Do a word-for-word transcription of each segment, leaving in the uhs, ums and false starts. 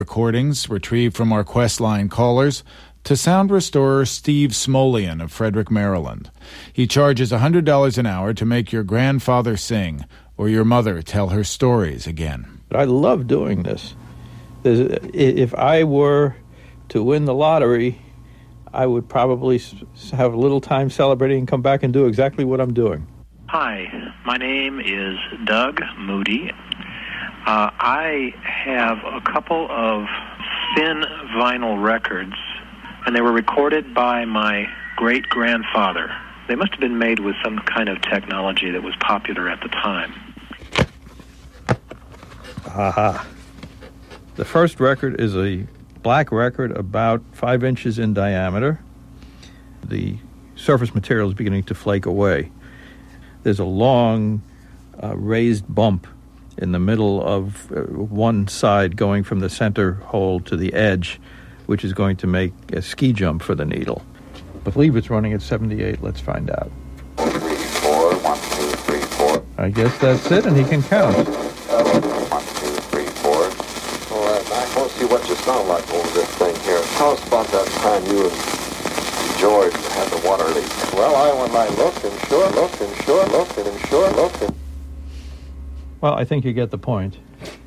recordings retrieved from our Questline callers to sound restorer Steve Smolian of Frederick, Maryland. He charges one hundred dollars an hour to make your grandfather sing or your mother tell her stories again. I love doing this. If I were to win the lottery, I would probably have a little time celebrating and come back and do exactly what I'm doing. Hi, my name is Doug Moody. Uh, I have a couple of thin vinyl records, and they were recorded by my great-grandfather. They must have been made with some kind of technology that was popular at the time. Aha. The first record is a black record about five inches in diameter. The surface material is beginning to flake away. There's a long uh, raised bump in the middle of uh, one side going from the center hole to the edge, which is going to make a ski jump for the needle. I believe it's running at seventy-eight. Let's find out. Three, four, one, two, three, four. I guess that's it, and he can count. One, two, three, four. All right, Mac, I want to see what you sound like over this thing here. Tell us about that time you and George had the water leak. Well, I when I looked and sure looked and sure looked and sure looked and... Well, I think you get the point.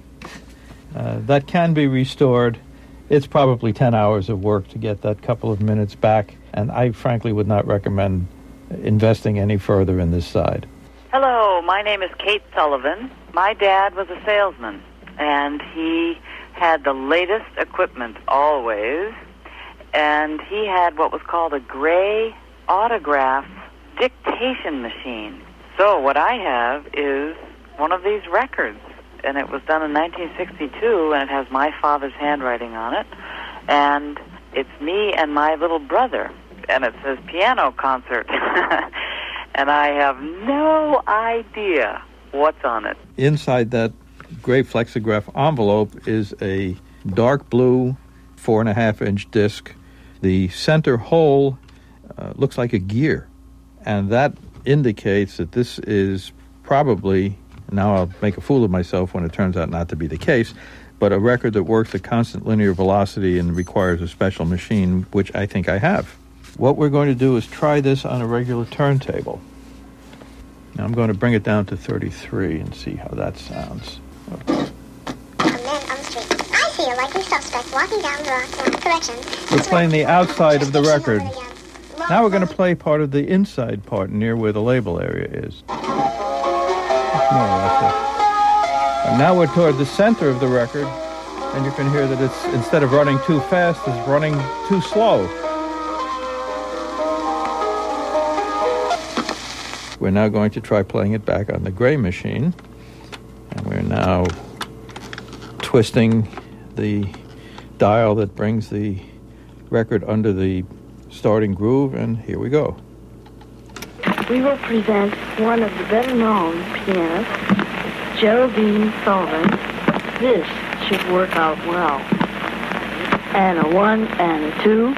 Uh, that can be restored. It's probably ten hours of work to get that couple of minutes back, and I frankly would not recommend investing any further in this side. Hello, my name is Kate Sullivan. My dad was a salesman, and he had the latest equipment always, and he had what was called a gray autograph dictation machine. So what I have is one of these records, and it was done in nineteen sixty-two, and it has my father's handwriting on it, and it's me and my little brother, and it says piano concert, and I have no idea what's on it. Inside that gray flexograph envelope is a dark blue four and a half inch disc. The center hole uh, looks like a gear, and that indicates that this is probably, now I'll make a fool of myself when it turns out not to be the case, but a record that works at constant linear velocity and requires a special machine, which I think I have. What we're going to do is try this on a regular turntable. Now I'm going to bring it down to thirty-three and see how that sounds. A man on the street. I see a likely suspect walking down the rock. Correction. We're playing the outside of the record. Now we're going to play part of the inside part near where the label area is. More or less it. And now we're toward the center of the record, and you can hear that it's, instead of running too fast, it's running too slow. We're now going to try playing it back on the gray machine, and we're now twisting the dial that brings the record under the starting groove, and here we go. We will present one of the better-known pianists, Geraldine Sullivan. This should work out well. And a one and a two.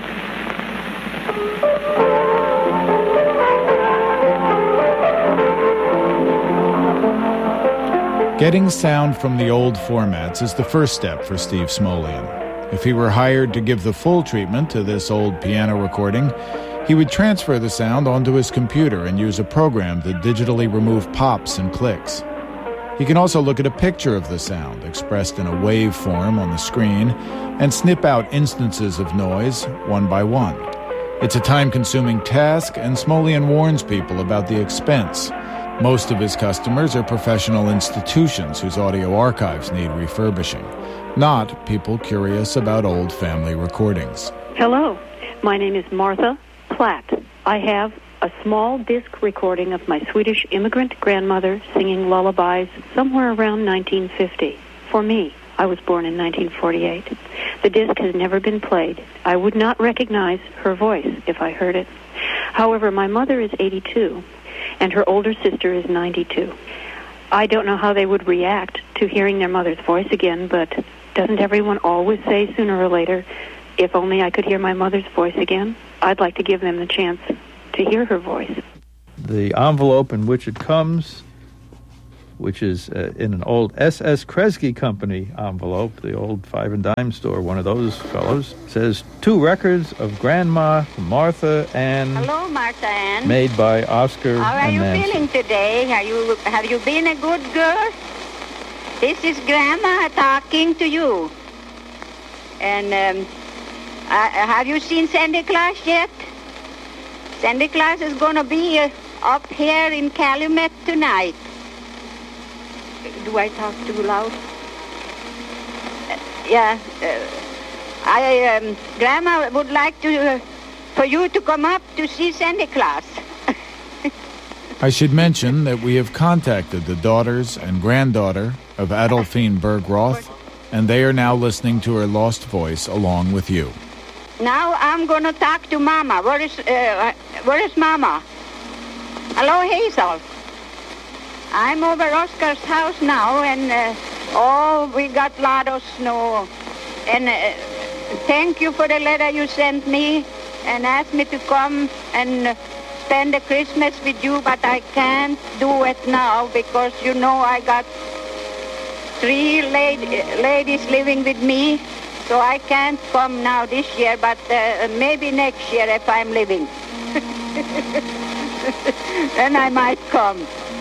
Getting sound from the old formats is the first step for Steve Smolian. If he were hired to give the full treatment to this old piano recording, he would transfer the sound onto his computer and use a program that digitally removed pops and clicks. He can also look at a picture of the sound expressed in a waveform on the screen and snip out instances of noise one by one. It's a time-consuming task, and Smolian warns people about the expense. Most of his customers are professional institutions whose audio archives need refurbishing, not people curious about old family recordings. Hello, my name is Martha Platt. I have a small disc recording of my Swedish immigrant grandmother singing lullabies somewhere around nineteen fifty. For me, I was born in nineteen forty-eight. The disc has never been played. I would not recognize her voice if I heard it. However, my mother is eighty-two, and her older sister is ninety-two. I don't know how they would react to hearing their mother's voice again, but doesn't everyone always say sooner or later, if only I could hear my mother's voice again? I'd like to give them the chance to hear her voice. The envelope in which it comes which is uh, in an old S S Kresge Company envelope, the old five and dime store, one of those fellows. It says, two records of Grandma Martha Ann. Hello, Martha Ann. Made by Oscar How are and you Nancy. feeling today? Are you, have you been a good girl? This is Grandma talking to you. And um, uh, have you seen Santa Claus yet? Santa Claus is going to be uh, up here in Calumet tonight. Do I talk too loud? Uh, yeah. Uh, I, um, Grandma would like to, uh, for you to come up to see Santa Claus. I should mention that we have contacted the daughters and granddaughter of Adolphine Bergroth, and they are now listening to her lost voice along with you. Now I'm going to talk to Mama. Where is, uh, where is Mama? Hello, Hazel. I'm over Oscar's house now, and uh, oh, we got a lot of snow. And uh, thank you for the letter you sent me and asked me to come and uh, spend the Christmas with you, but I can't do it now because, you know, I got three la- ladies living with me, so I can't come now this year, but uh, maybe next year if I'm living. Then I might come.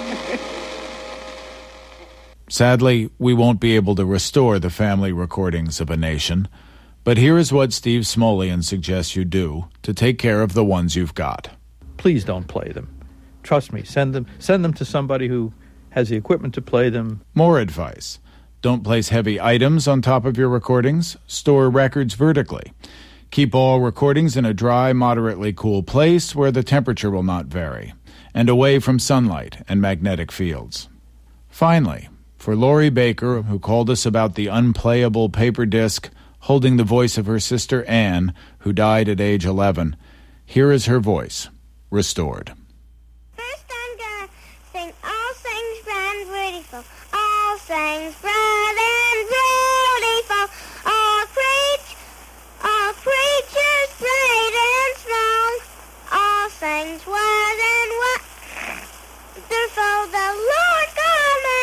Sadly, we won't be able to restore the family recordings of a nation, but here is what Steve Smolian suggests you do to take care of the ones you've got. Please don't play them. Trust me, send them send them to somebody who has the equipment to play them. More advice. Don't place heavy items on top of your recordings. Store records vertically. Keep all recordings in a dry, moderately cool place where the temperature will not vary, and away from sunlight and magnetic fields. Finally, for Lori Baker, who called us about the unplayable paper disc holding the voice of her sister Anne, who died at age eleven, here is her voice, restored. First I'm gonna sing All Things Grand Beautiful, All Things Grand